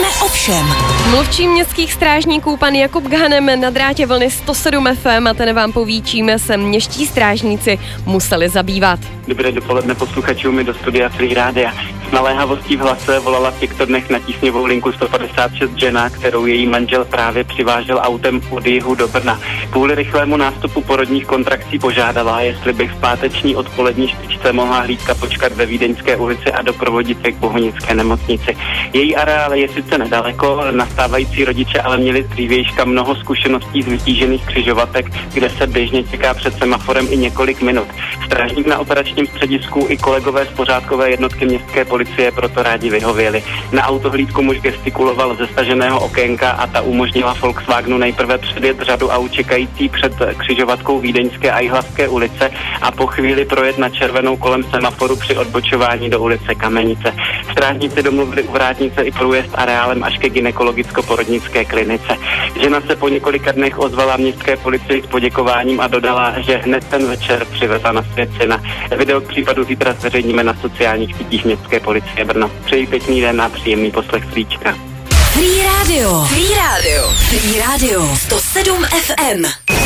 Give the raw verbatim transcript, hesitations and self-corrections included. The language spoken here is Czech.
o všem. Mluvčí městských strážníků pan Jakub Ghanem na drátě vlny sto sedm ef em a ten vám poví, čím se městští strážníci museli zabývat. Dobré dopoledne posluchačům do studia Free Rádia. S naléhavostí v hlase volala v těchto dnech na tísňovou linku sto padesát šest žena, kterou její manžel právě přivážel autem od jihu do Brna. Kvůli rychlému nástupu porodních kontrakcí požádala, jestli bych v páteční odpolední špičce mohla hlídka počkat ve Vídeňské ulici a doprovodit se k Bohunické nemocnici. Její areál je sice nedaleko, nastávající rodiče ale měli z dřívějška mnoho zkušeností z vytížených křižovatek, kde se běžně čeká před semaforem i několik minut. Strážník na operačním středisku i kolegové z pořádkové jednotky městské policie proto rádi vyhověli. Na autohlídku muž gestikuloval ze staženého okénka a ta umožnila Volkswagenu nejprve předjet řadu aut čekající před křižovatkou Vídeňské a Jihlavské ulice a po chvíli projet na červenou kolem semaforu při odbočování do ulice Kamenice. Strážníci domluvili u vrátnice i průjezd areálem až ke gynekologicko-porodnické klinice. Žena se po několika dnech ozvala městské policii s poděkováním a dodala, že hned ten večer přivezla na svět syna. Video k případu zítra zveřejníme na sociálních sítích městské policie Brno. Přeji pěkný den a příjemný poslech Svíčka. Free Radio. Free Radio. Free Radio. sto sedm ef em.